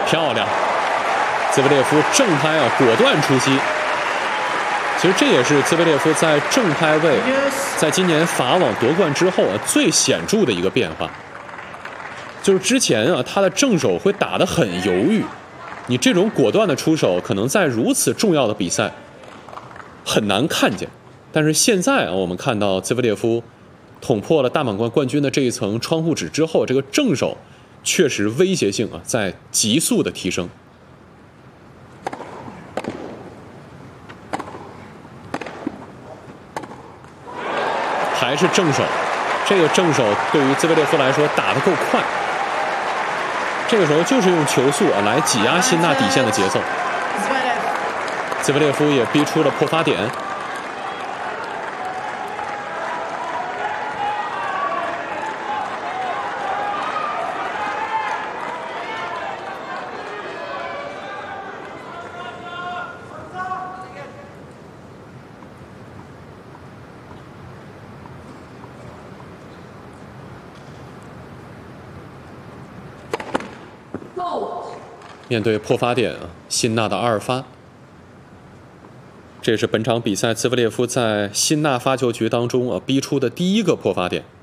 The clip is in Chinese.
漂亮！兹维列夫正拍啊，果断出击。其实这也是兹维列夫在正拍位，在今年法网夺冠之后啊最显著的一个变化。就是之前啊，他的正手会打得很犹豫，你这种果断的出手，可能在如此重要的比赛很难看见。但是现在啊，我们看到兹维列夫捅破了大满贯冠军的这一层窗户纸之后，这个正手确实威胁性啊在急速的提升。还是正手，这个正手对于兹维列夫来说打得够快。这个时候就是用球速啊来挤压辛纳底线的节奏。兹维列夫也逼出了破发点。面对破发点啊，辛纳的2发，这是本场比赛兹维列夫在辛纳发球局当中啊逼出的第一个破发点。